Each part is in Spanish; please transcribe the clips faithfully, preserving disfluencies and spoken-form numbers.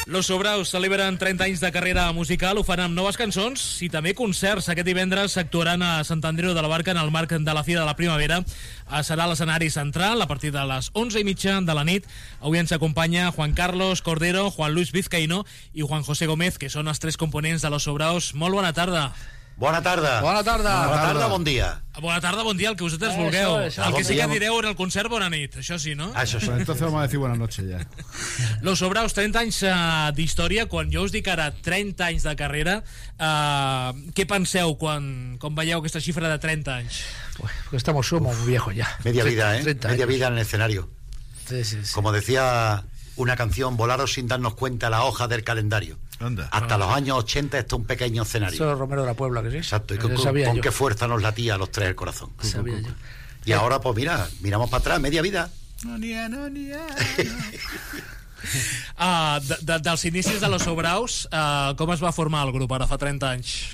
Los Sobraus celebren trenta anys de carrera musical, ho fan amb noves cançons i també concerts. Aquest divendres actuaran a Sant Andreu de la Barca en el marc de la Fira de la Primavera. Serà l'escenari central a partir de les onze i mitja de la nit. Avui ens acompanya Juan Carlos Cordero, Juan Luis Vizcaíno i Juan José Gómez, que són els tres components de Los Sobraus. Molt bona tarda. Bona tarda. Bona tarda. Bona tarda, bon dia. Bona tarda, bon dia, el que vosaltres Eso, vulgueu. eso. El que Bon sí dia. que direu en el concert, bona nit. Això sí, no? Això sí. Pues entonces vamos a decir buenas noches ya. Los Sobraus, trenta anys uh, d'història. Quan jo us dic ara trenta anys de carrera, uh, què penseu quan, quan veieu aquesta xifra de trenta anys? Pues, porque estamos, somos muy viejos ya. Media vida, ¿eh? treinta Media años. vida en el escenario. Sí, sí, sí. Como decía una canción, volaros sin darnos cuenta la hoja del calendario. Anda. Hasta los años ochenta esto es un pequeño escenario. Eso es Romero de la Puebla, que sí. Exacto. Y Eso con, con- sabía con yo. qué fuerza nos latía a los tres el corazón. Sabía yo. Y ahora, pues mira, miramos para atrás, media vida. No, ni a, no, ni a, Uh, de, de, dels inicis de Los Sobraus, uh, com es va formar el grup ara fa trenta anys?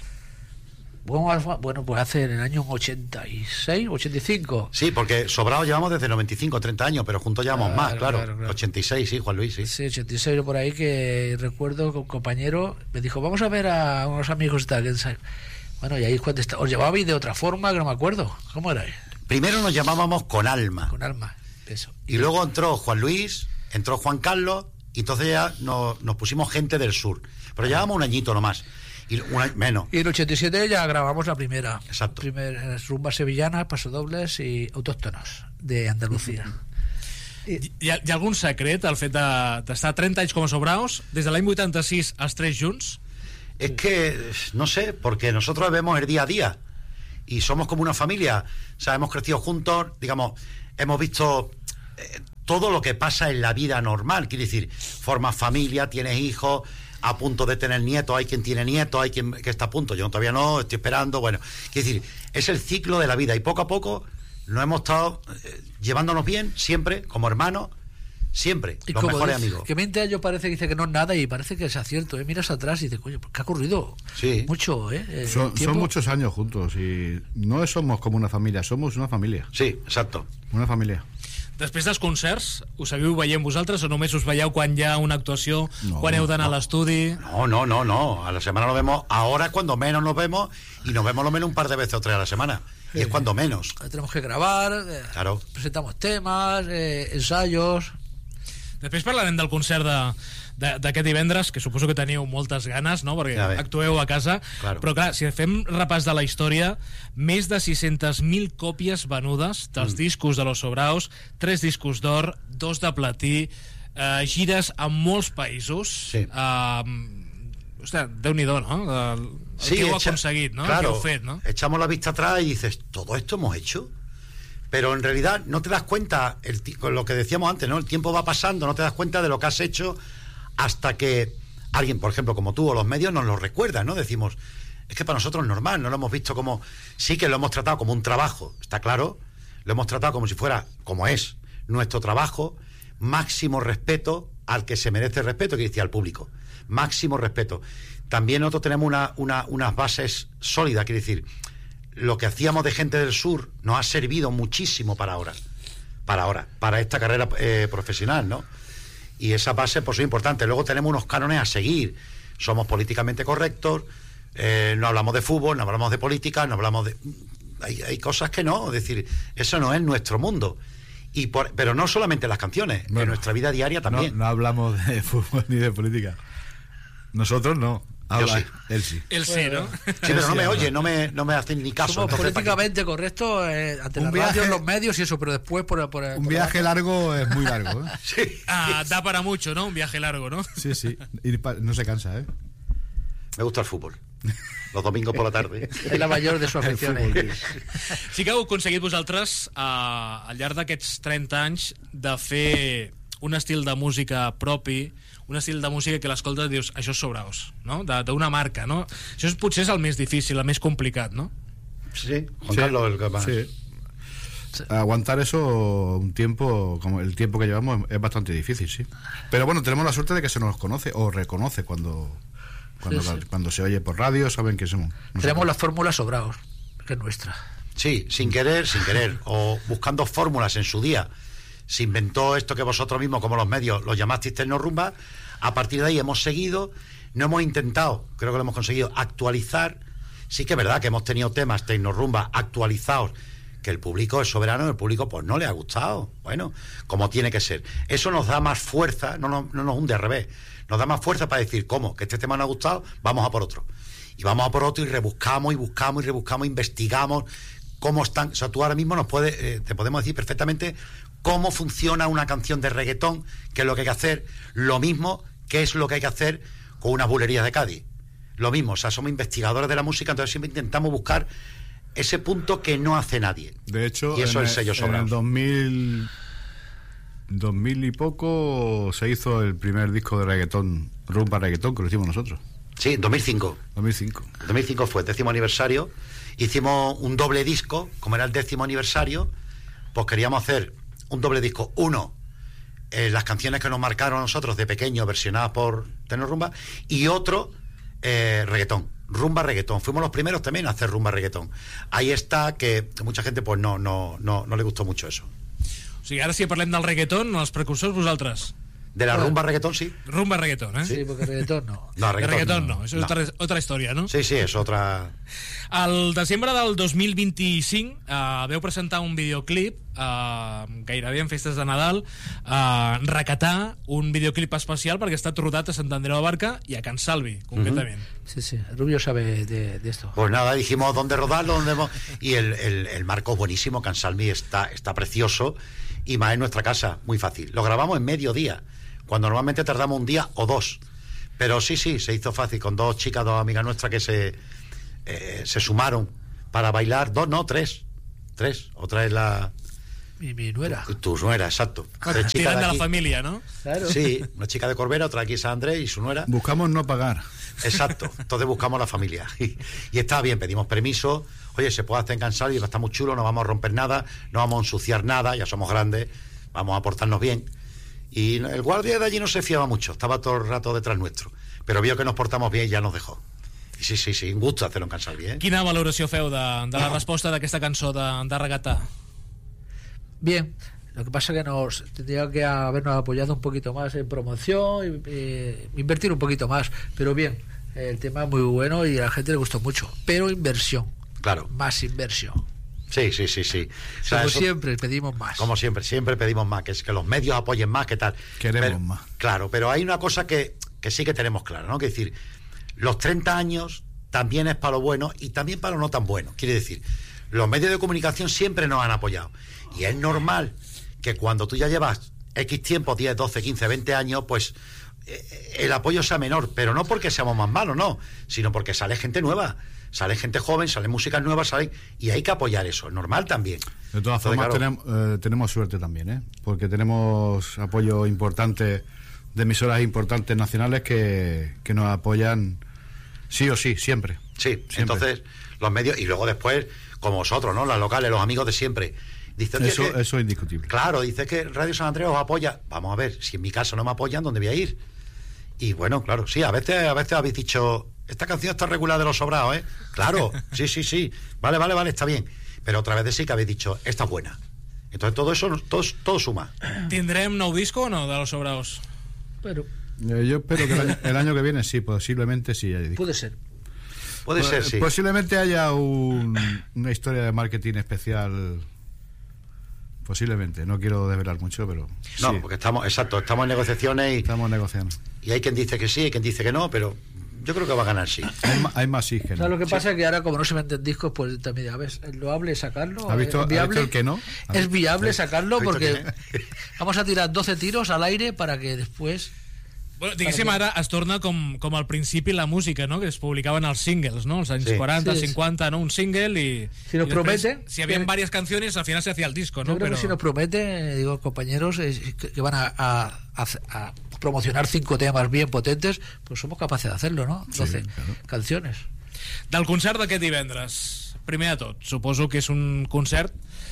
Bueno, bueno, pues hace en el año ochenta y seis, ochenta y cinco. Sí, porque sobrados llevamos desde noventa y cinco, treinta años, pero juntos llevamos Claro, más, claro. claro, claro. ochenta y seis, sí, Juan Luis, sí. Sí, ochenta y seis por ahí, que recuerdo que un compañero me dijo, vamos a ver a unos amigos y tal. que ensayo. Bueno, y ahí cuando está, os llevabais de otra forma, que no me acuerdo. ¿Cómo era? Primero nos llamábamos Con Alma. Con alma. Eso. Y luego entró Juan Luis, entró Juan Carlos, y entonces ya nos, nos pusimos Gente del Sur. Pero llevábamos un añito nomás, y un año menos. Y en el ochenta y siete ya grabamos la primera. Exacto. Primer, eh, rumba sevillana, pasodobles y autóctonos de Andalucía. Hi, hi, ha, hi ha algun secret al fet de- d'estar de, trenta anys com a Sobraus, des de l'any vuitanta-sis els tres junts? Es que, no sé, porque nosotros vemos el día a día y somos como una familia. O sea, hemos crecido juntos, digamos, hemos visto eh, todo lo que pasa en la vida normal. Quiere decir, formas familia, tienes hijos, a punto de tener nietos, hay quien tiene nietos, hay quien que está a punto, yo todavía no, estoy esperando. Bueno, quiere decir, es el ciclo de la vida y poco a poco nos hemos estado eh, llevándonos bien, siempre, como hermanos, siempre, Y los como mejores dice, amigos. que veinte años parece que dice que no es nada y parece que es acierto, ¿eh? Miras atrás y dices, coño, ¿qué ha ocurrido? Sí. Mucho, ¿eh? El Son, tiempo- son muchos años juntos y no somos como una familia, somos una familia. Sí, exacto. Una familia. Després dels concerts, us seguiu veient vosaltres o només us veieu quan hi ha una actuació, No, quan heu d'anar no. a l'estudi? No, no, no, no. A la semana nos vemos. Ahora es cuando menos nos vemos y nos vemos lo menos un par de veces o tres a la semana. Y es cuando menos. Tenemos que grabar, eh, Claro. presentamos temas, eh, ensayos. Després parlarem del concert de, de, d'aquest divendres, que suposo que teniu moltes ganes, no? Perquè Ja ve. actueu a casa. Claro. Però clar, si fem repàs de la història, més de sis-centes mil còpies venudes dels mm. discos de Los Sobraus, tres discos d'or, dos de platí, eh, gires a molts països. Sí. Eh, ostres, Déu-n'hi-do, no? El, el Sí, que heu echa- aconseguit, no? Claro, El que heu fet, no? echamos la vista atrás y dices, ¿todo esto hemos hecho? Pero en realidad no te das cuenta, el, ti- con lo que decíamos antes, ¿no? El tiempo va pasando, no te das cuenta de lo que has hecho hasta que alguien, por ejemplo, como tú o los medios, nos lo recuerdan, ¿no? Decimos, es que para nosotros es normal, no lo hemos visto como... Sí que lo hemos tratado como un trabajo, está claro, lo hemos tratado como si fuera, como es, nuestro trabajo, máximo respeto al que se merece el respeto, que decía al público, máximo respeto. También nosotros tenemos una, una, unas bases sólidas, quiere decir, lo que hacíamos de Gente del Sur nos ha servido muchísimo para ahora, para ahora, para esta carrera eh, profesional, ¿no? Y esa base pues es importante. Luego tenemos unos cánones a seguir, somos políticamente correctos, eh, no hablamos de fútbol, no hablamos de política, no hablamos de... Hay, hay cosas que no, es decir, eso no es nuestro mundo. Y por, pero no solamente en las canciones, Bueno, en nuestra vida diaria No, también. no hablamos de fútbol ni de política. Nosotros no. Habla, sí. Él sí. El sí, no? Sí, pero no me oye, no me, no me hacen ni caso. Somos entonces, ¿para qué? políticamente correctos eh, ante Un la viaje- radio, los medios y eso, pero después por... por Un por viaje largo es muy largo, ¿eh? Sí. Ah, da para mucho, ¿no? Un viaje largo, ¿no? Sí, sí. Y pa- no se cansa, ¿eh? Me gusta el fútbol. Los domingos por la tarde. Es la mayor de sus El aficiones. fútbol. Sí que heu aconseguit vosaltres, eh, al llarg d'aquests trenta anys, de fer un estil de música propi, un estil de música que l'escoltes i dius, això és Sobraus, no? De- d'una marca, no? Això és, potser és el més difícil, el més complicat, no? Sí, Juan Sí, Carlos, el que más. sí. Aguantar eso un tiempo, como el tiempo que llevamos, es bastante difícil, sí. Pero bueno, tenemos la suerte de que se nos conoce o reconoce cuando cuando, Sí, sí. cuando se oye por radio, saben que somos nosotros. Tenemos la fórmula Sobraos, que es nuestra. Sí, sin querer, sin querer. O buscando fórmulas en su día. se inventó esto que vosotros mismos, como los medios, lo llamasteis tecnorumba. A partir de ahí hemos seguido, no hemos intentado, creo que lo hemos conseguido, actualizar. Sí que es verdad que hemos tenido temas tecnorumba actualizados, que el público es soberano, el público pues no le ha gustado. Bueno, como tiene que ser. Eso nos da más fuerza, no, no, no nos hunde al revés, nos da más fuerza para decir, ¿cómo? Que este tema no ha gustado, vamos a por otro. Y vamos a por otro y rebuscamos y buscamos y rebuscamos, investigamos cómo están. O sea, tú ahora mismo nos puedes, eh, te podemos decir perfectamente cómo funciona una canción de reggaetón, qué es lo que hay que hacer, lo mismo que es lo que hay que hacer con unas bulerías de Cádiz. Lo mismo, o sea, somos investigadores de la música, entonces siempre intentamos buscar ese punto que no hace nadie. De hecho, y eso en es el sello el, Sobraos. en el dos mil, dos mil y poco se hizo el primer disco de reggaetón, rumba reggaetón, que lo hicimos nosotros. Sí, en dos mil cinco. dos mil cinco. dos mil cinco fue el décimo aniversario. Hicimos un doble disco, como era el décimo aniversario, pues queríamos hacer un doble disco. Uno, eh, las canciones que nos marcaron a nosotros de pequeños, versionadas por Tecnorumba, y otro, eh, reggaetón, rumba reggaetón. Fuimos los primeros también a hacer rumba reggaetón. Ahí está que, que mucha gente pues no, no, no, no le gustó mucho eso. O sigui, ara si parlem del reggaeton, els precursors vosaltres. De la rumba reggaetón, sí. Rumba reggaetón, eh? Sí, porque reggaetón no. No, De reggaetón, reggaetón no, no. això és otra, otra història, no? Sí, sí, és otra... Al desembre del dos mil vint-i-cinc eh, veu presentar un videoclip eh, gairebé en festes de Nadal, eh, recatar un videoclip especial perquè està rodat a Sant Andreu de la Barca i a Can Salvi, concretament. Uh-huh. Sí, sí, Rubio sabe de, de esto. Pues nada, dijimos dónde rodarlo, dónde... y el, el, el marco es buenísimo, Can Salvi está, está precioso, y más en nuestra casa, muy fácil. Lo grabamos en mediodía, cuando normalmente tardamos un día o dos. Pero sí, sí, se hizo fácil, con dos chicas, dos amigas nuestras que se, eh, se sumaron para bailar. Dos, no, tres. Tres. Otra es la... Mi, mi nuera. Tu, tu nuera, exacto. Tres chicas Tiren de la aquí. familia, ¿no? Claro. Sí, una chica de Corbera, otra aquí en San Andrés y su nuera. Buscamos no pagar. Exacto, entonces buscamos la familia. Y, y está bien, pedimos permiso. Oye, se puede hacer en Can Salvi, está muy chulo, no vamos a romper nada, no vamos a ensuciar nada, ya somos grandes, vamos a portarnos bien. Y el guardia de allí no se fiaba mucho, estaba todo el rato detrás nuestro, pero vio que nos portamos bien y ya nos dejó. Y sí, sí, sí, un gusto hacerlo en Can Salvi, ¿eh? Quina valoració feu de, de la resposta d'aquesta cançó de, de regatar? Bien, lo que pasa es que nos tendría que habernos apoyado un poquito más en promoción y, y invertir un poquito más, pero bien, el tema es muy bueno y a la gente le gustó mucho, pero inversión, Claro. más inversión. Sí, sí, sí, sí. O sea, Como eso- siempre pedimos más. Como siempre, siempre pedimos más, que, es que los medios apoyen más, que tal. Queremos Pero- más. Claro, pero hay una cosa que, que sí que tenemos clara, ¿no? Que decir, los treinta años también es para lo bueno y también para lo no tan bueno. Quiere decir, los medios de comunicación siempre nos han apoyado. Y es normal que cuando tú ya llevas X tiempo, diez, doce, quince, veinte años, pues eh, el apoyo sea menor, pero no porque seamos más malos, no, sino porque sale gente nueva, sale gente joven, sale músicas nuevas, sale, y hay que apoyar eso, es normal también. De todas Entonces, formas, claro, tenemos, eh, tenemos suerte también, ¿eh? Porque tenemos apoyo importante de emisoras importantes nacionales que, que nos apoyan sí o sí, siempre. Sí, Siempre. entonces los medios, y luego después, como vosotros, ¿no? Las locales, los amigos de siempre. Dice, "Oye, Eso, que- eso es indiscutible. Claro, dice que Radio San Andrés os apoya. Vamos a ver, si en mi casa no me apoyan, ¿dónde voy a ir? Y bueno, claro, sí, a veces, a veces habéis dicho, esta canción está regular de los sobrados, ¿eh? Claro, sí, sí, sí. Vale, vale, vale, está bien. Pero otra vez sí que habéis dicho, esta es buena. Entonces todo eso, todo, todo suma. Tindrem nou disco o no, de los sobraos? Pero Eh, yo espero que el año, el año que viene sí, posiblemente sí haya disco. puede ser. Puede Pues, ser, sí. Posiblemente haya un- una historia de marketing especial. Posiblemente, no quiero desvelar mucho, pero No, sí, porque estamos, exacto, estamos en negociaciones y, estamos negociando. y hay quien dice que sí, hay quien dice que no, pero yo creo que va a ganar sí. Hay, ma- hay más sí que O no. sea, lo que pasa es que ahora, como no se venden discos, pues también, a ver, es loable sacarlo. ¿Ha visto- es ha viable, visto el que no? Es viable ¿Has sacarlo visto porque que- vamos a tirar doce tiros al aire para que después. Bueno, diguéssim, ara es torna com, com al principi la música, no? Que es publicaven els singles, no? Els anys Sí. quaranta, Sí, sí. cinquanta, no? Un single y... Si nos y después, prometen, Si habían que- varias canciones, al final se hacía el disco, ¿no? Yo creo Pero... que si nos promete, digo, compañeros, eh, que, que van a, a- a- a promocionar cinco temas bien potentes, pues somos capaces de hacerlo, ¿no? doce claro. canciones. Del concert d'aquest divendres, primer de tot, suposo que és un concert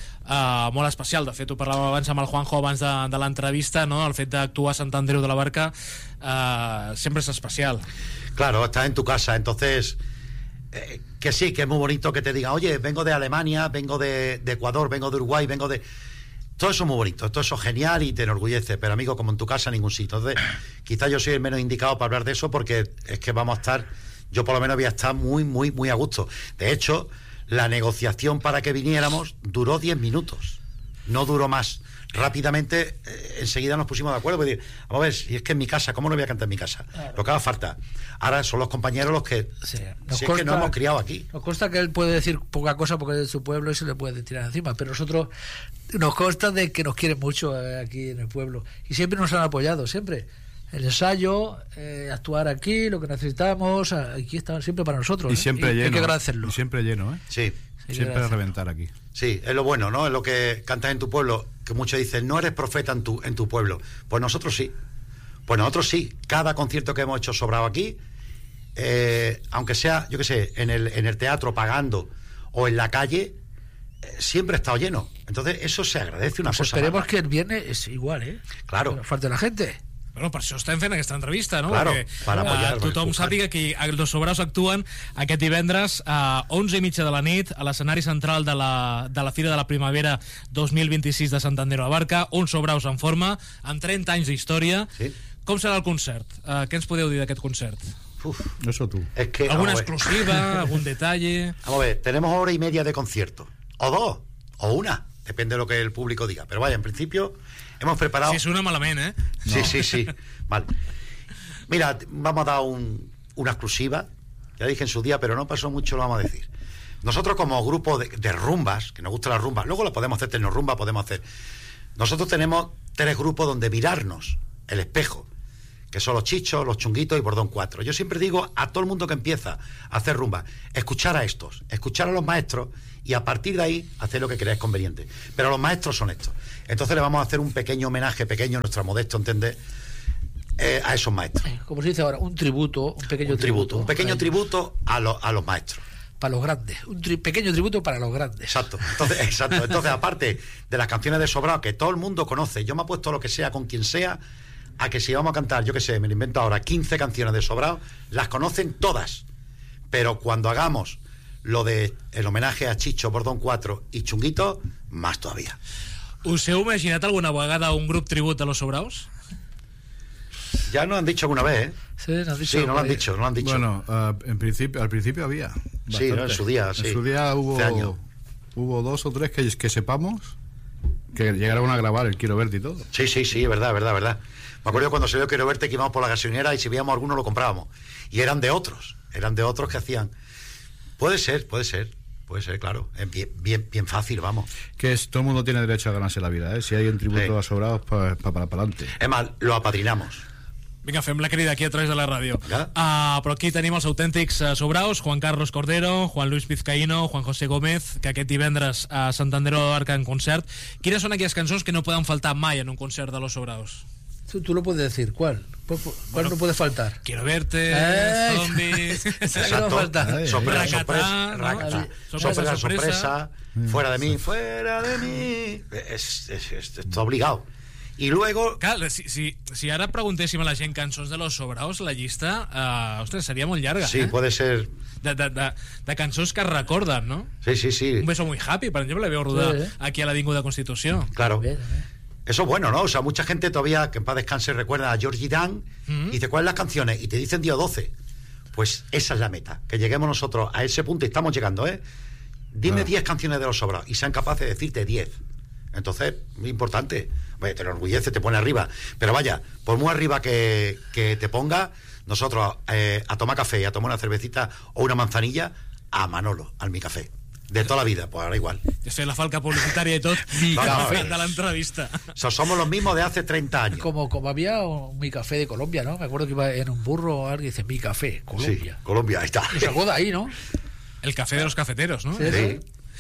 uh, molt especial. De fet, ho parlàvem abans amb el Juanjo abans de, de l'entrevista, no? El fet d'actuar a Sant Andreu de la Barca uh, sempre és especial. Claro, estás en tu casa, entonces eh, que sí, que es muy bonito que te digan, oye, vengo de Alemania, vengo de, de Ecuador, vengo de Uruguay, vengo de... todo eso es muy bonito, todo eso es genial y te enorgullece, pero amigo, como en tu casa, en ningún sitio. Entonces, quizás yo soy el menos indicado para hablar de eso, porque es que vamos a estar, yo por lo menos voy a estar muy, muy, muy a gusto. De hecho, la negociación para que viniéramos duró diez minutos, no duró más. Rápidamente, eh, enseguida nos pusimos de acuerdo, porque vamos a ver, si es que en mi casa, ¿cómo no voy a cantar en mi casa? Claro. Lo que haga falta. Ahora son los compañeros los que, sí, si consta, es que nos hemos criado aquí. Nos consta que él puede decir poca cosa porque es de su pueblo y se le puede tirar encima, pero nosotros nos consta de que nos quieren mucho eh, aquí en el pueblo y siempre nos han apoyado, siempre. El ensayo, eh, actuar aquí, lo que necesitamos, aquí están siempre para nosotros. Y ¿eh? siempre y lleno. Hay que agradecerlo. Y siempre lleno, ¿eh? Sí. Sí, siempre a reventar aquí. Sí, es lo bueno, ¿no? Es lo que cantas en tu pueblo, que muchos dicen, no eres profeta en tu, en tu pueblo. Pues nosotros sí. Pues nosotros sí. Cada concierto que hemos hecho sobrado aquí, eh, aunque sea, yo qué sé, en el, en el teatro pagando o en la calle, eh, siempre ha estado lleno. Entonces, eso se agradece una pues cosa. Esperemos más. que el viernes es igual, ¿eh? Claro. Que no falte la gente. Bueno, per això estem fent aquesta entrevista, no? Claro, Perquè, para apoyar, uh, tothom buscar. sàpiga que els Sobraus actuen aquest divendres a onze i mitja de la nit a l'escenari central de la, de la Fira de la Primavera dos mil vint-i-sis de Sant Andreu de la Barca, uns Sobraus en forma, amb trenta anys d'història. Sí. Com serà el concert? Uh, què ens podeu dir d'aquest concert? Uf, Eso tú. es que, ¿Alguna vamos a ver. exclusiva? ¿Algún detalle? Vamos a ver, tenemos hora y media de concierto. O dos, o una. Depende de lo que el público diga. Pero vaya, en principio hemos preparado... Si suena malament, eh? Sí, No. sí, sí. Vale. Mira, vamos a dar un, una exclusiva. Ya dije en su día, pero no pasó mucho, lo vamos a decir. Nosotros como grupo de, de rumbas, que nos gusta la rumba, luego lo podemos hacer, tecnorumba, podemos hacer. Nosotros tenemos tres grupos donde mirarnos el espejo, que son los Chichos, los Chunguitos y Bordón cuatro. Yo siempre digo a todo el mundo que empieza a hacer rumba, escuchar a estos, escuchar a los maestros y a partir de ahí hacer lo que creáis conveniente. Pero los maestros son estos. Entonces le vamos a hacer un pequeño homenaje, pequeño, nuestra modesto entender, eh, a esos maestros. Como se dice ahora, un tributo, un pequeño Un tributo, un pequeño a ellos, tributo a, lo- a los maestros. para los grandes. Un tri- pequeño tributo para los grandes. Exacto. Entonces, exacto. Entonces, aparte de las canciones de Sobrao que todo el mundo conoce, yo me apuesto lo que sea con quien sea, a que si vamos a cantar, yo que sé, me lo invento ahora, quince canciones de Sobrao, las conocen todas. Pero cuando hagamos lo de el homenaje a Chicho, Bordón cuatro y Chunguito, más todavía. Us heu imaginat alguna vegada un grup tribut a los Sobraus? Ya nos han dicho alguna vez, ¿eh? Sí, nos han dicho, Sí, no lo han dicho, no lo han dicho. Bueno, uh, en principio, al principio había. Sí, ¿no? bastante. En su día, sí. En su día hubo, Hace años. hubo dos o tres que, que sepamos que llegaron a grabar el Quiero Verte y todo. Sí, sí, sí, verdad, verdad, verdad. Me acuerdo cuando salió Quiero Verte que íbamos por la gasolinera y si veíamos alguno lo comprábamos. Y eran de otros, eran de otros que hacían. Puede ser, puede ser, puede ser, claro. Es bien, bien, bien fácil, vamos. Que es, todo el mundo tiene derecho a ganarse la vida, ¿eh? Si hay un tributo Sí. a Sobraos, para pa, para adelante. Es más, lo apadrinamos. Vinga, fem la crida aquí a través de la ràdio. Ja. Uh, però aquí tenim els autèntics uh, Sobraus, Juan Carlos Cordero, Juan Luis Vizcaíno, Juan José Gómez, que aquest divendres a Sant Andreu de la Barca en concert. Quines són aquelles cançons que no poden faltar mai en un concert de los Sobraus? Tú, tú lo puedes decir, ¿cuál? ¿Cuál, cuál Bueno, no puede faltar? Quiero verte, ¡Ey! zombies... Esa que no falta. Ay, Sorpresa, Racatá, sorpresa, ¿no? racatá. Sorpresa, sorpresa, sorpresa. sorpresa, fuera de mí, fuera de mí. Es, es, es, está obligado. Y luego, Clar, si, si, si ara preguntéssim a la gent cançons de los Sobraus, la llista, uh, ostres, seria molt llarga, sí, eh? puede ser. De, de, de, de cançons que es recorden, no? Sí, sí, sí. Un beso muy happy, per exemple, la veu rodar Sí, eh? aquí a l'Avinguda Constitució. Claro. Bien, bien. Eso es bueno, ¿no? O sea, mucha gente todavía, que en paz descanse, recuerda a Georgie Dan Mm. y dice, ¿cuáles las canciones? Y te dicen día doce. Pues esa es la meta, que lleguemos nosotros a ese punto y estamos llegando, ¿eh? Dime Ah. diez canciones de los Sobraos y sean capaces de decirte diez. Entonces, muy importante. Oye, te enorgullece, te pone arriba. Pero vaya, por muy arriba que, que te ponga, nosotros eh, a tomar café y a tomar una cervecita o una manzanilla, a Manolo, al Mi Café. De toda la vida, pues ahora igual. Ja sé la falca publicitària i tot, mi No, no, cafè eh. de l'entrevista. O sea, somos los mismos de hace treinta años. Como, como había un Mi Café de Colombia, ¿no? Me acuerdo que iba en un burro, alguien dice Mi Café, Colombia. Sí, Colombia, ahí está. Y sacó de ahí, ¿no? El cafè de los cafeteros, no? Sí, Sí.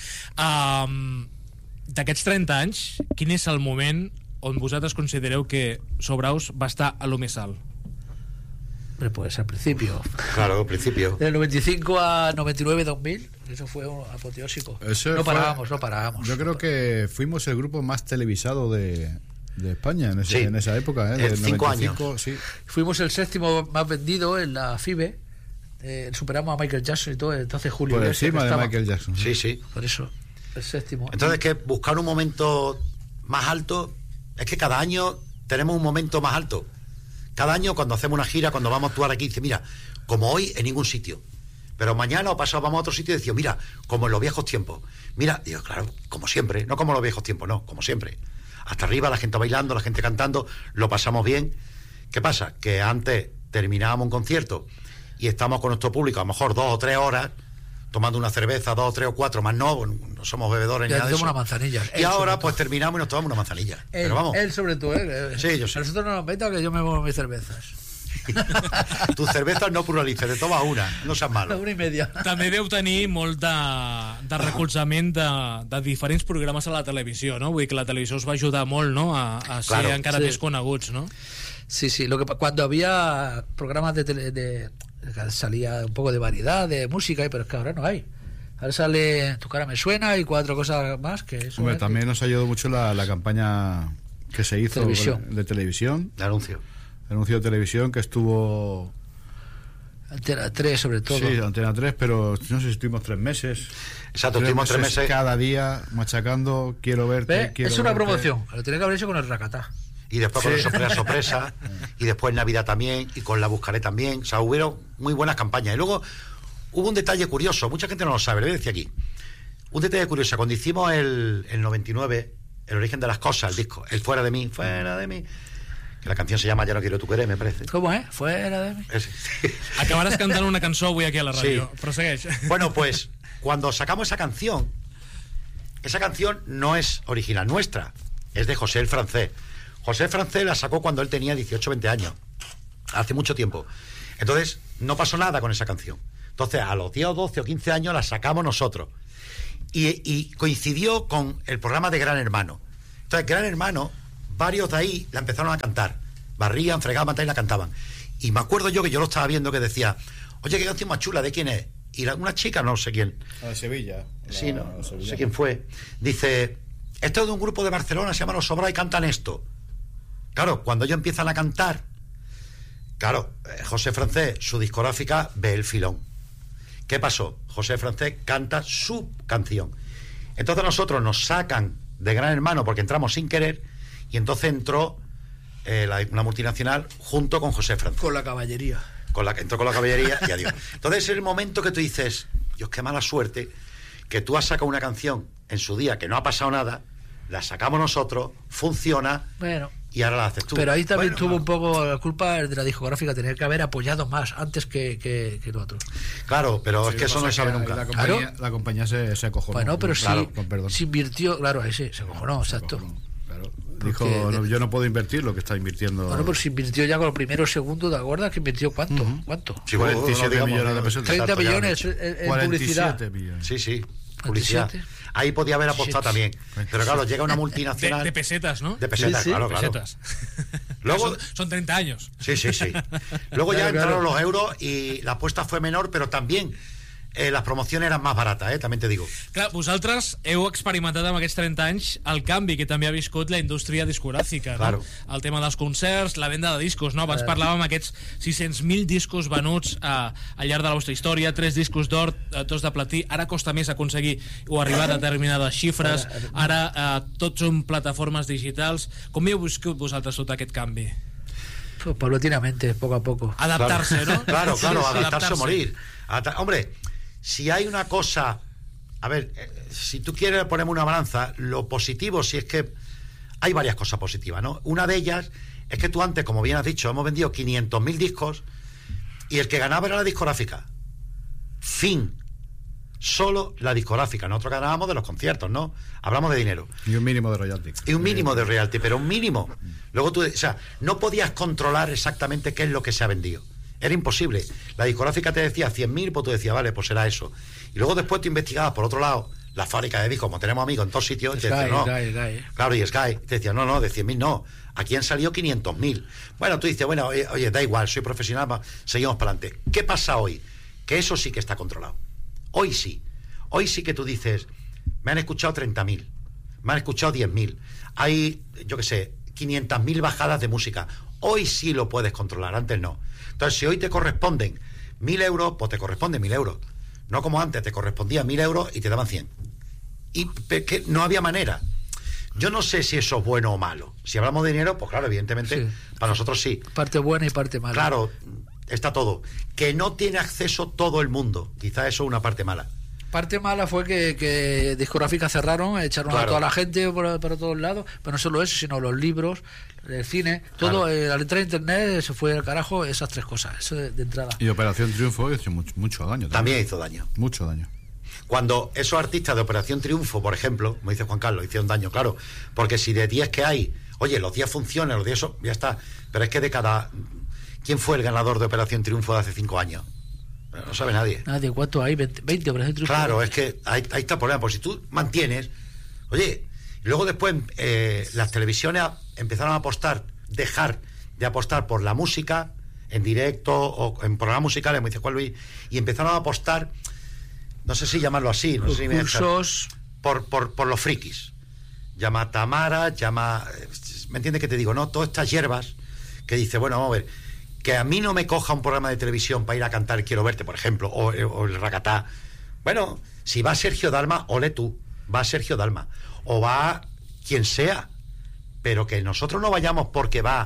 Um, D'aquests trenta anys, quin és el moment on vosaltres considereu que Sobraus va estar a lo més alt? Hombre, pues al principio. Claro, al principio. Del noventa y cinco a noventa y nueve, dos mil, eso fue un apoteósico. Eso no fue- parábamos, no parábamos. Yo creo que fuimos el grupo más televisado de, de España en, ese- Sí. en esa época, ¿eh? En Del cinco noventa y cinco, sí. Fuimos el séptimo más vendido en la F I B E. Eh, superamos a Michael Jackson y todo. Entonces Julio Por Iglesias, encima que de estaba- Michael Jackson. Sí, sí. Por eso, el séptimo. Entonces, que buscar un momento más alto, es que cada año tenemos un momento más alto. Cada año cuando hacemos una gira, cuando vamos a actuar aquí, dice, mira, como hoy en ningún sitio. Pero mañana o pasado vamos a otro sitio y decimos, mira, como en los viejos tiempos. Mira, digo, claro, como siempre, no como en los viejos tiempos, no, como siempre. Hasta arriba, la gente bailando, la gente cantando, lo pasamos bien. ¿Qué pasa? Que antes terminábamos un concierto y estamos con nuestro público a lo mejor dos o tres horas tomando una cerveza, dos o tres o cuatro, más no, no somos bebedores ni nada de eso. Una manzanilla. Y ahora pues terminamos y nos tomamos una manzanilla. Él, Pero vamos. Él sobre todo, ¿eh? Sí, yo sí. A nosotros no nos meta que yo me bebo mis cervezas. Tus cervezas no pluralices, te tomas una, no seas malo. Una i media. També deu tenir molt de, de recolzament de, de diferents programes a la televisió, no? Vull dir que la televisió us va ajudar molt, no? A, a ser Claro, encara sí. més coneguts, no? Sí, sí, lo que pa- cuando había programas de, tele, de salía un poco de variedad de música, pero es que ahora no hay. Ahora sale Tu cara me suena y cuatro cosas más que eso. Hombre, ¿eh? también nos ayudó mucho la, la campaña que se hizo Televisión. de televisión, De anuncio. el anuncio de televisión que estuvo, Antena tres sobre todo. sí, Antena tres, pero no sé si estuvimos tres meses. Exacto, estuvimos tres meses. cada día machacando, quiero verte, ¿Ve? quiero Es una verte. promoción. Lo tiene que haber hecho con el Racatá. Y después con Sí. el sorpresa sorpresa, y después en Navidad también, y con La Buscaré también. O sea, hubieron muy buenas campañas. Y luego hubo un detalle curioso, mucha gente no lo sabe, lo voy a decir aquí. Un detalle curioso, cuando hicimos el, el noventa y nueve, El origen de las cosas, el disco, el Fuera de mí, Fuera de mí, que la canción se llama Ya no quiero tu querer, me parece. ¿Cómo es? Fuera de mí. Es- Acabaràs cantant una cançó avui aquí a la ràdio. Sí. Prosegueix. Bueno, pues cuando sacamos esa canción, esa canción no es original nuestra, es de José el Francés. José el Francés la sacó cuando él tenía dieciocho, veinte años, hace mucho tiempo. Entonces, no pasó nada con esa canción. Entonces, a los diez o doce o quince años la sacamos nosotros. Y, y coincidió con el programa de Gran Hermano. Entonces, Gran Hermano, varios de ahí la empezaron a cantar. Barrían, fregaban y la cantaban. Y me acuerdo yo que yo lo estaba viendo que decía, oye, qué canción más chula, ¿de quién es? Y la- una chica, no sé quién, La de Sevilla. la- sí, no, la no Sevilla. sé quién fue, dice, esto es de un grupo de Barcelona, se llama Los Sobra y cantan esto. Claro, cuando ellos empiezan a cantar, claro, eh, José Francés, su discográfica, ve el filón. ¿Qué pasó? José Francés canta su canción. Entonces nosotros nos sacan de Gran Hermano porque entramos sin querer y entonces entró eh, la- una multinacional junto con José Francés. Con la caballería. Con la que entró con la caballería y adiós. Entonces es el momento que tú dices, Dios, qué mala suerte, que tú has sacado una canción en su día que no ha pasado nada, la sacamos nosotros, funciona Bueno. y ahora la haces tú. Pero ahí también Bueno, tuvo no. un poco la culpa de la discográfica, tener que haber apoyado más antes que, que, que lo otro. Claro, pero Sí, es que eso pasa no se sabe que nunca. La compañía, Claro. la compañía se, se acojonó. Bueno, pero Claro, sí, con perdón. se invirtió, claro, ahí sí, se acojonó, Se exacto. acojonó, claro. Porque Dijo, de- no, yo no puedo invertir lo que está invirtiendo. Bueno, pues se invirtió ya con los primeros segundos, ¿te acuerdas? Que invirtió cuánto, ¿cuánto? Sí, cuarenta y siete no digamos, millones de no, pesetas. treinta exacto, ya lo he millones dicho. en, en cuarenta y publicidad. siete millones. Sí, sí, publicidad. veintisiete. Ahí podía haber apostado también. Pero claro, llega una De, multinacional de pesetas, ¿no? de pesetas, Sí, sí. claro, claro. Pesetas. Luego- Son, son treinta años. Sí, sí, sí. Luego ya Claro, entraron claro. los euros y la apuesta fue menor, pero también eh, las promociones eran más baratas, eh, también te digo. Clar, vosaltres heu experimentat amb aquests trenta anys el canvi que també ha viscut la indústria discogràfica, Claro. no? El tema dels concerts, la venda de discos, no? Abans parlàvem d'aquests sis-cents mil discos venuts a, al llarg de la vostra història, tres discos d'or, eh, dos de platí, ara costa més aconseguir o arribar a determinades xifres, ara eh, tots són plataformes digitals. Com heu viscut vosaltres tot aquest canvi? Pues paulatinamente, poco a poco. Adaptar-se, Claro. ¿no? Claro, claro, Sí, sí, adaptarse o morir. Adapta- Hombre, si hay una cosa, a ver, eh, si tú quieres ponerme una balanza, lo positivo, si es que hay varias cosas positivas, ¿no? Una de ellas es que tú antes, como bien has dicho, hemos vendido quinientos mil discos y el que ganaba era la discográfica. Fin. Solo la discográfica. Nosotros ganábamos de los conciertos, ¿no? Hablamos de dinero. Y un mínimo de royalty. Y un mínimo de royalty, pero un mínimo. Luego tú, o sea, no podías controlar exactamente qué es lo que se ha vendido. Era imposible. La discográfica te decía cien mil, pues tú decías, vale, pues será eso. Y luego después tú investigabas por otro lado la fábrica de discos, como tenemos amigos en todos sitios, y te Sky, decían, no. Sky, Sky. Claro, y Sky te decía, no, no, de cien mil no. Aquí han salido quinientos mil. Bueno, tú dices, bueno, oye, oye, da igual, soy profesional, va, seguimos para adelante. ¿Qué pasa hoy? Que eso sí que está controlado. Hoy sí. Hoy sí que tú dices, me han escuchado treinta mil, me han escuchado diez mil. Hay, yo qué sé, quinientas mil bajadas de música. Hoy sí lo puedes controlar, antes no. Entonces, si hoy te corresponden mil euros, pues te corresponden mil euros. No como antes, te correspondía mil euros y te daban cien. Y pe- que no había manera. Yo no sé si eso es bueno o malo. Si hablamos de dinero, pues claro, evidentemente, sí. Para nosotros sí. Parte buena y parte mala. Claro, está todo. Que no tiene acceso todo el mundo. Quizá eso es una parte mala. Parte mala fue que, que discográficas cerraron, echaron claro. a toda la gente por, por todos lados, pero no solo eso, sino los libros, el cine, todo, claro. eh, al entrar a internet se fue al carajo, esas tres cosas, eso de, de entrada. Y Operación Triunfo hizo mucho, mucho daño. También. también hizo daño. Mucho daño. Cuando esos artistas de Operación Triunfo, por ejemplo, como dice Juan Carlos, hicieron daño, claro, porque si de diez que hay, oye, los diez funcionan, los diez son, ya está, pero es que de cada... ¿Quién fue el ganador de Operación Triunfo de hace cinco años? No sabe nadie. Nadie, ¿cuánto hay? veinte, veinte Operación Triunfo. Claro, es que ahí, ahí está el problema, pues si tú mantienes, oye, y luego después eh, las televisiones empezaron a apostar, dejar de apostar por la música, en directo o en programas musicales, como dice Juan Luis, y empezaron a apostar, no sé si llamarlo así, no los sé si cursos... me por, por, por los frikis. Llama a Tamara, llama... ¿Me entiendes qué te digo? No, todas estas hierbas que dice, bueno, vamos a ver, que a mí no me coja un programa de televisión para ir a cantar Quiero Verte, por ejemplo, o, o el Racatá. Bueno, si va Sergio Dalma, ole tú, va Sergio Dalma, o va quien sea, pero que nosotros no vayamos porque va...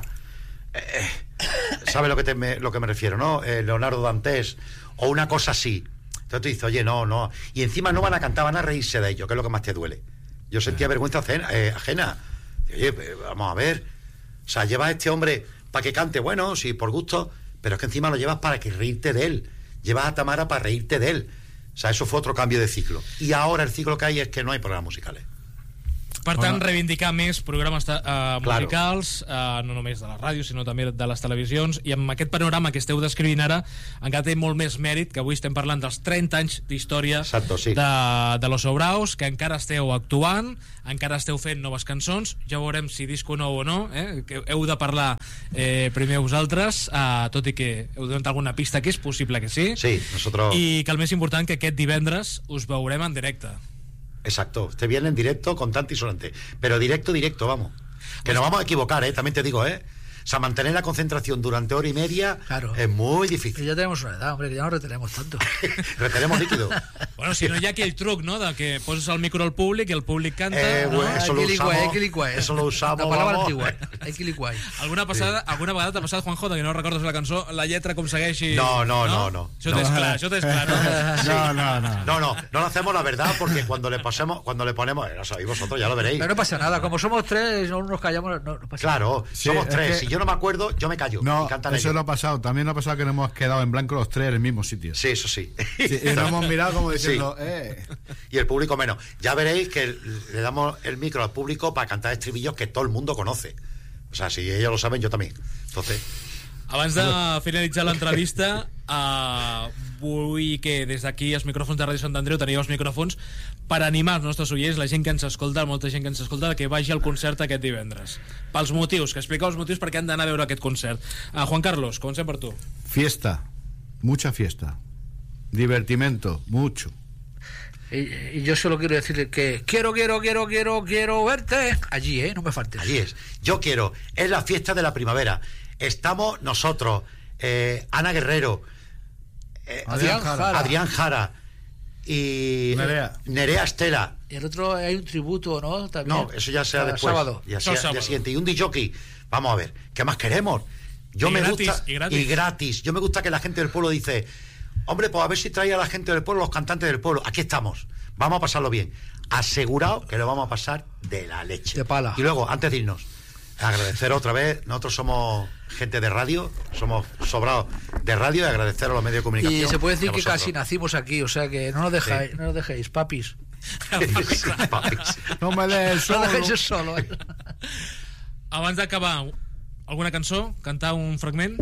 Eh, ¿sabes lo que te me, lo que me refiero, no? Eh, Leonardo Dantes, o una cosa así. Entonces tú dices, oye, no, no. Y encima no van a cantar, van a reírse de ello, que es lo que más te duele. Yo sentía vergüenza ajena. Eh, ajena. Oye, vamos a ver. O sea, llevas a este hombre para que cante, bueno, sí, por gusto, pero es que encima lo llevas para que reírte de él. Llevas a Tamara para reírte de él. O sea, eso fue otro cambio de ciclo. Y ahora el ciclo que hay es que no hay programas musicales. Per tant, reivindicar més programes uh, musicals, claro. uh, no només de la ràdio, sinó també de les televisions, i amb aquest panorama que esteu descrivint ara, encara té molt més mèrit, que avui estem parlant dels trenta anys d'història sí. de, de Los Sobraos, que encara esteu actuant, encara esteu fent noves cançons, ja veurem si disco nou o no, eh? Que heu de parlar eh, primer vosaltres, uh, tot i que heu donat alguna pista que és possible que sí, sí nosotros... i que el més important que aquest divendres us veurem en directe. Exacto, usted viene en directo con tanto y sonante, pero directo, directo, vamos. Que nos vamos a equivocar, ¿eh? También te digo, ¿eh? O sea, mantener la concentración durante hora y media claro. es muy difícil. Y ya tenemos una edad, hombre, que ya no retenemos tanto. Retenemos líquido. Bueno, si no hi ha aquell truc, no?, de que poses el micro al públic i el públic canta. Eh, ¿no? bueno, eso, lo usamos, eso lo usamos. La palabra antigua. Alguna, passada, sí. alguna vegada t'ha passat, Juanjo, que no recordes la cançó, la lletra com segueixi? No, no, no, no. Això no. t'és clar, això t'és clar, no? Sí. No, no, no. No, no, no lo hacemos la verdad porque cuando le pasemos, cuando le ponemos, lo sabéis vosotros, ya lo veréis. Pero no pasa nada, como somos tres, no nos callamos, no, no pasa claro, nada. Claro, sí, somos tres. Que... Si yo no me acuerdo, yo me callo. No, eso ellos. No ha pasado. También no ha pasado que nos hemos quedado en blanco los tres en el mismo sitio. Sí, eso sí. sí y nos hemos mirado como diciendo, sí. eh. Y el público menos. Ya veréis que le damos el micro al público para cantar estribillos que todo el mundo conoce. O sea, si ellos lo saben, yo también. Entonces... Abans de finalitzar l'entrevista, uh, vull que des d'aquí els micròfons de Ràdio Sant Andreu teniu els micròfons per animar els nostres oients, la gent que ens escolta, molta gent que ens escolta, que vagi al concert aquest divendres. Pels motius, que expliqueu els motius perquè han d'anar a veure aquest concert. Uh, Juan Carlos, comencem per tu. Fiesta, mucha fiesta. Divertimento, mucho. Y, y yo solo quiero decirle que quiero, quiero, quiero, quiero, quiero verte allí, ¿eh? No me faltes. Allí es. Yo quiero. Es la fiesta de la primavera. Estamos nosotros, eh, Ana Guerrero, eh, Adrián Jara. Adrián Jara y Nerea. Nerea Estela. Y el otro hay un tributo, ¿no? También. No, eso ya sea Para después. Sábado. Y así, al día siguiente. Y un disjockey. Vamos a ver, ¿qué más queremos? Yo y me gratis, gusta. Y gratis. Y gratis. Yo me gusta que la gente del pueblo dice, hombre, pues a ver si trae a la gente del pueblo, los cantantes del pueblo. Aquí estamos. Vamos a pasarlo bien. Asegurado que lo vamos a pasar de la leche. De pala. Y luego, antes de irnos, agradecer otra vez. Nosotros somos gente de radio, somos sobrados de radio, y agradecer a los medios de comunicación. Y se puede decir que casi nacimos aquí, o sea que no nos dejéis, sí. no nos dejéis, papis. Sí, papis. No me dejes solo. No dejéis solo. Eh? Abans d'acabar, alguna cançó? Cantar un fragment?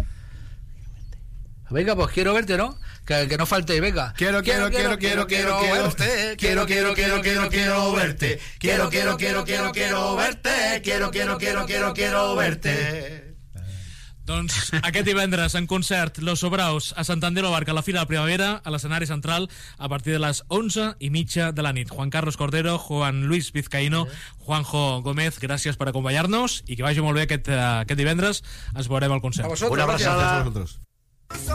Venga, pues quiero verte, ¿no? Que, que no falte, venga. Quiero, quiero, quiero, quiero, quiero, quiero verte. Quiero, quiero, quiero, quiero, quiero verte. Quiero, quiero, quiero, quiero, quiero verte. Quiero, quiero, quiero, quiero, quiero verte. Doncs aquest divendres en concert Los Sobraos a Sant Andreu Abarca, a la Fira de la Primavera, a l'escenari central, a partir de les onze i mitja de la nit. Juan Carlos Cordero, Juan Luis Vizcaíno, Juanjo Gómez, gràcies per acompanyar-nos i que vagi molt bé aquest, aquest divendres. Ens veurem al concert. A vosotros, una abraçada. Gracias a vosotros.